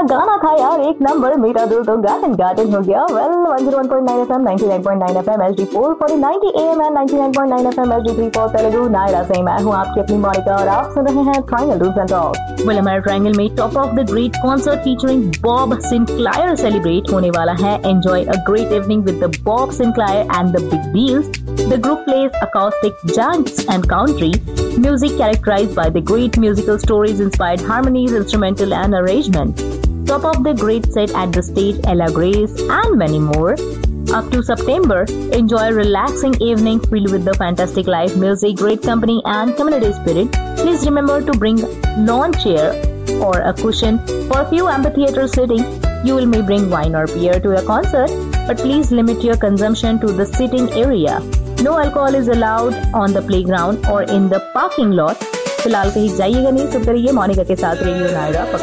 गाना था यार एक नंबर, मेरा दिल तो गार्डन हो गया। Well 101.9 FM, 99.9 FM HD4 for 90 AM and 99.9 FM HD3 for Telugu Naira से मैं हूँ आपकी अपनी मोनिका और आप सुन रहे हैं triangle dos and talks. Well हमारे ट्रायंगल में top of the great concert featuring Bob सिंक्लायर celebrate होने वाला है। Enjoy a great evening with the Bob सिंक्लायर and the big deals. The group plays acoustic jazz and country music characterized by the great musical stories, inspired harmonies, instrumental and arrangement. Top of the great set at the stage Ella Grace and many more. Up to September, enjoy a relaxing evening filled with the fantastic live music, great company and community spirit. Please remember to bring lawn chair or a cushion for a few amphitheater sitting. You will may bring wine or beer to the concert, but please limit your consumption to the sitting area. No alcohol is allowed on the playground or in the parking lot. फिलहाल कहीं जाइएगा नहीं, सुन करिए मोनिका के साथ radio Naira.